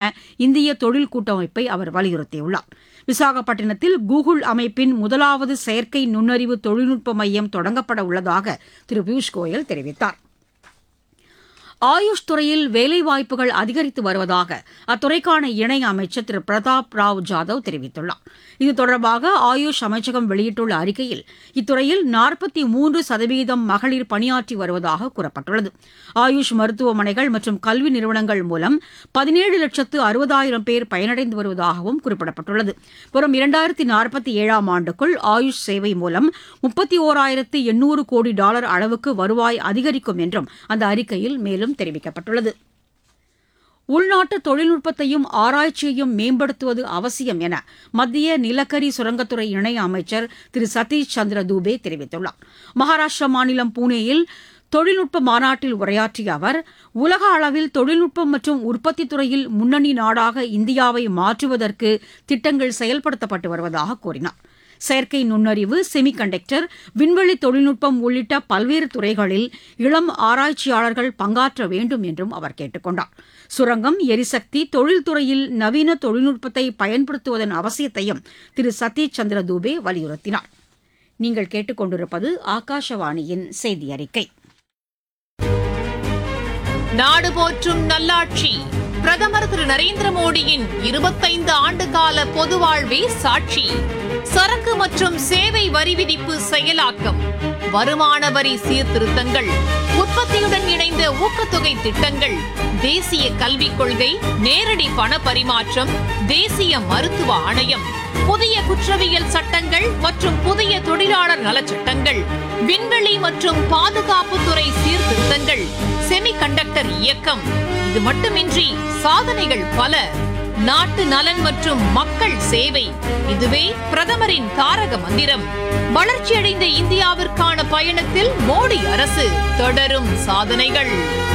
இந்திய தொழில் கூட்டமைப்பை அவர் வலியுறுத்தியுள்ளார். விசாகப்பட்டினத்தில் கூகுள் அமைப்பின் முதலாவது செயற்கை நுண்ணறிவு தொழில்நுட்ப மையம் தொடங்கப்பட உள்ளதாக திரு பியூஷ் கோயல் தெரிவித்தார். ஆயுஷ் துறையில் வேலைவாய்ப்புகள் அதிகரித்து வருவதாக அத்துறைக்கான இணை அமைச்சர் திரு பிரதாப் ராவ் ஜாதவ் தெரிவித்துள்ளார். இது தொடர்பாக ஆயுஷ் அமைச்சகம் வெளியிட்டுள்ள அறிக்கையில் இத்துறையில் 43% மகளிர் பணியாற்றி வருவதாக கூறப்பட்டுள்ளது. ஆயுஷ் மருத்துவமனைகள் மற்றும் கல்வி நிறுவனங்கள் மூலம் 17,60,000 பேர் பயனடைந்து வருவதாகவும் குறிப்பிடப்பட்டுள்ளது. வரும் 2047ஆம் ஆண்டுக்குள் ஆயுஷ் சேவை மூலம் $31,800 கோடி அளவுக்கு வருவாய் அதிகரிக்கும் என்றும் அந்த அறிக்கையில் மேலும் தெரிவிக்கப்பட்டுள்ளது. உள்நாட்டு தொழில்நுட்பத்தையும் ஆராய்ச்சியையும் மேம்படுத்துவது அவசியம் என மத்திய நிலக்கரி சுரங்கத்துறை இணை அமைச்சர் திரு சதீஷ் சந்திர தூபே தெரிவித்துள்ளார். மகாராஷ்டிரா மாநிலம் புனேயில் தொழில்நுட்ப மாநாட்டில் உரையாற்றிய அவர், உலக அளவில் தொழில்நுட்பம் மற்றும் உற்பத்தி துறையில் முன்னணி நாடாக இந்தியாவை மாற்றுவதற்கு திட்டங்கள் செயல்படுத்தப்பட்டு வருவதாக கூறினார். செயற்கை நுண்ணறிவு, செமிகண்டக்டர், விண்வெளி தொழில்நுட்பம் உள்ளிட்ட பல்வேறு துறைகளில் இளம் ஆராய்ச்சியாளர்கள் பங்காற்ற வேண்டும் என்றும் அவர் கேட்டுக் கொண்டார். சுரங்கம், எரிசக்தி, தொழில்துறையில் நவீன தொழில்நுட்பத்தை பயன்படுத்துவதன் அவசியத்தையும் திரு சதீஷ் சந்திர தூபே வலியுறுத்தினார். நீங்கள் கேட்டுக் கொண்டிருப்பது ஆகாஷவாணியின் செய்தி அறிக்கை. நாடு போற்றும் நல்லாட்சி பிரதமர் திரு நரேந்திர மோடியின் 25 ஆண்டுகால பொது வாழ்வே சாட்சி. சரக்கு மற்றும் சேவை வரி விதிப்பு செயலாக்கம், வருமான வரி சீர்திருத்தங்கள், உற்பத்தியுடன் இணைந்த ஊக்கத்தொகை திட்டங்கள், தேசிய கல்விக் கொள்கை, நேரடி பண பரிமாற்றம், தேசிய மருத்துவ ஆணையம், புதிய குற்றவியல் சட்டங்கள் மற்றும் புதிய தொழிலாளர் நலச்சட்டங்கள், விண்வெளி மற்றும் பாதுகாப்புத்துறை சீர்திருத்தங்கள், செமிகண்டக்டர் இயக்கம். இது மட்டுமின்றி சாதனைகள் பல. நாட்டு நலன் மற்றும் மக்கள் சேவை, இதுவே பிரதமரின் தாரக மந்திரம். வளர்ச்சியடைந்த இந்தியாவிற்கான பயணத்தில் மோடி அரசு, தொடரும் சாதனைகள்.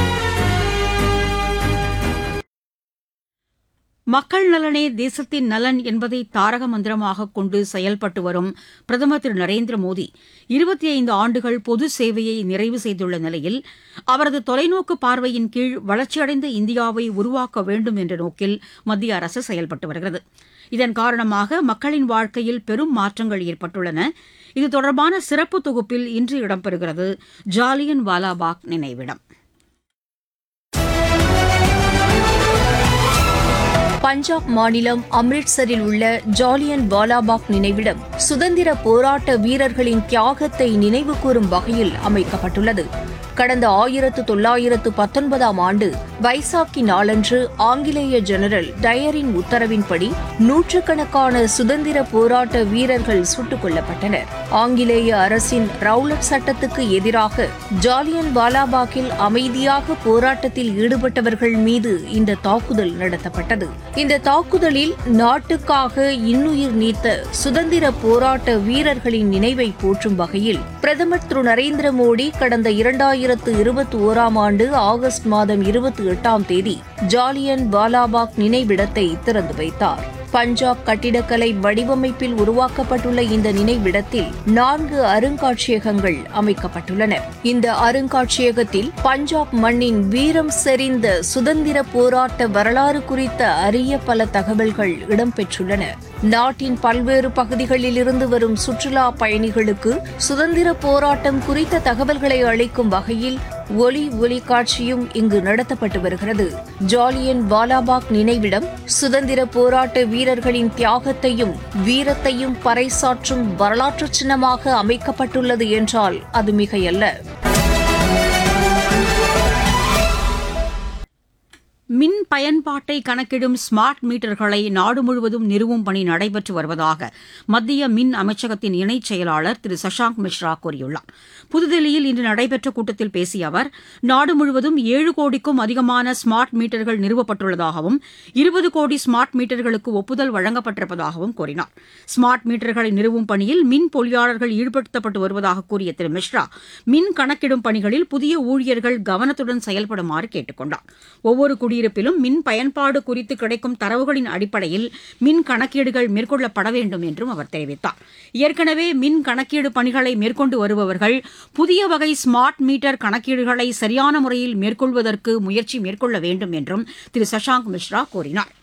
மக்கள் நலனே தேசத்தின் நலன் என்பதை தாரக மந்திரமாக கொண்டு செயல்பட்டு வரும் பிரதமர் திரு நரேந்திர மோடி 25 ஆண்டுகள் பொது சேவையை நிறைவு செய்துள்ள நிலையில் அவரது தொலைநோக்கு பார்வையின் கீழ் வளர்ச்சியடைந்த இந்தியாவை உருவாக்க வேண்டும் என்ற நோக்கில் மத்திய அரசு செயல்பட்டு வருகிறது. இதன் காரணமாக மக்களின் வாழ்க்கையில் பெரும் மாற்றங்கள் ஏற்பட்டுள்ளன. இது தொடர்பான சிறப்பு தொகுப்பில் இன்று இடம்பெறுகிறது ஜாலியன் வாலாபாக் நினைவிடம். பஞ்சாப் மாநிலம் அம்ரிட்சரில் உள்ள ஜாலியன் வாலாபாக் நினைவிடம் சுதந்திர போராட்ட வீரர்களின் தியாகத்தை நினைவுகூரும் வகையில் அமைக்கப்பட்டுள்ளது. கடந்த 1919ஆம் ஆண்டு வைசாக்கி நாளன்று ஆங்கிலேய ஜெனரல் டயரின் உத்தரவின்படி நூற்றுக்கணக்கான சுதந்திர போராட்ட வீரர்கள் சுட்டுக் கொல்லப்பட்டனர். ஆங்கிலேய அரசின் ரவுலட் சட்டத்துக்கு எதிராக ஜாலியன் வாலாபாக்கில் அமைதியாக போராட்டத்தில் ஈடுபட்டவர்கள் மீது இந்த தாக்குதல் நடத்தப்பட்டது. இந்த தாக்குதலில் நாட்டுக்காக இன்னுயிர் நீத்த சுதந்திர போராட்ட வீரர்களின் நினைவை போற்றும் வகையில் பிரதமர் திரு நரேந்திர மோடி கடந்த 2021ஆம் ஆண்டு ஆகஸ்ட் மாதம் 28ஆம் தேதி ஜாலியன் வாலாபாக் நினைவிடத்தை திறந்து வைத்தார். பஞ்சாப் கட்டிடக்கலை வடிவமைப்பில் உருவாக்கப்பட்டுள்ள இந்த நினைவிடத்தில் 4 அருங்காட்சியகங்கள் அமைக்கப்பட்டுள்ளன. இந்த அருங்காட்சியகத்தில் பஞ்சாப் மண்ணின் வீரம் செறிந்த சுதந்திர போராட்ட வரலாறு குறித்த அரிய பல தகவல்கள் இடம்பெற்றுள்ளன. நாட்டின் பல்வேறு பகுதிகளில் இருந்து வரும் சுற்றுலா பயணிகளுக்கு சுதந்திர போராட்டம் குறித்த தகவல்களை அளிக்கும் வகையில் ஒலி காட்சியும் இங்கு நடத்தப்பட்டு வருகிறது. ஜாலியன் வாலாபாக் நினைவிடம் சுதந்திர போராட்ட வீரர்களின் தியாகத்தையும் வீரத்தையும் பறைசாற்றும் வரலாற்று சின்னமாக அமைக்கப்பட்டுள்ளது என்றால் அது மிகையல்ல. மின் பயன்பாட்டை கணக்கிடும் ஸ்மார்ட் மீட்டர்களை நாடு முழுவதும் நிறுவும் பணி நடைபெற்று வருவதாக மத்திய மின் அமைச்சகத்தின் இணைச் செயலாளர் திரு சஷாங்க் மிஸ்ரா கூறியுள்ளார். புதுதில்லியில் இன்று நடைபெற்ற கூட்டத்தில் பேசிய அவர், நாடு முழுவதும் 7 கோடிக்கும் அதிகமான ஸ்மார்ட் மீட்டர்கள் நிறுவப்பட்டுள்ளதாகவும் 20 கோடி ஸ்மார்ட் மீட்டர்களுக்கு ஒப்புதல் வழங்கப்பட்டிருப்பதாகவும் கூறினார். ஸ்மார்ட் மீட்டர்களை நிறுவும் பணியில் மின் பொறியாளர்கள் ஈடுபடுத்தப்பட்டு வருவதாக கூறிய திரு மிஸ்ரா, மின் கணக்கிடும் பணிகளில் புதிய ஊழியர்கள் கவனத்துடன் செயல்படுமாறு கேட்டுக் கொண்டார். ஒவ்வொரு குடியிருப்பிலும் மின் பயன்பாடு குறித்து கிடைக்கும் தரவுகளின் அடிப்படையில் மின் கணக்கீடுகள் மேற்கொள்ளப்பட வேண்டும் என்றும் அவர் தெரிவித்தார். ஏற்கனவே மின் கணக்கீடு பணிகளை மேற்கொண்டு வருபவர்கள் புதிய வகை ஸ்மார்ட் மீட்டர் கணக்கீடுகளை சரியான முறையில் மேற்கொள்வதற்கு முயற்சி மேற்கொள்ள வேண்டும் என்றும் திரு சஷாங்க் மிஸ்ரா கூறினார்.